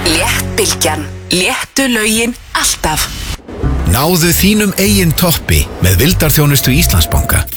Léttbylgjan. Léttu lögin alltaf. Náðu þínum eigin toppi með vildarþjónustu Íslandsbanka.